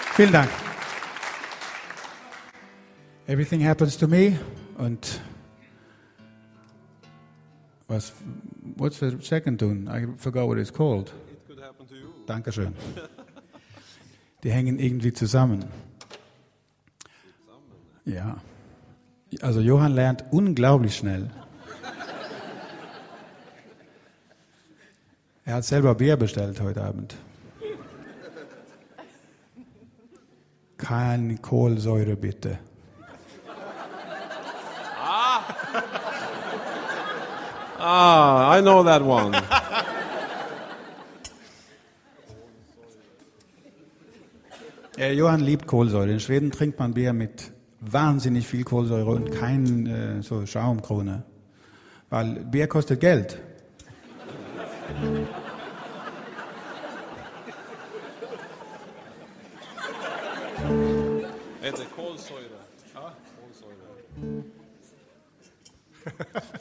Vielen Dank. Everything happens to me. Und what's the second tune? I forgot what it's called. It could happen to you. Dankeschön. Die hängen irgendwie zusammen. Ja. Also Johann lernt unglaublich schnell. Er hat selber Bier bestellt heute Abend. Keine Kohlsäure bitte. I know that one. Johann liebt Kohlsäure. In Schweden trinkt man Bier mit wahnsinnig viel Kohlsäure und kein so Schaumkrone. Weil Bier kostet Geld. Heter Kolsäure. Ja, Kolsäure.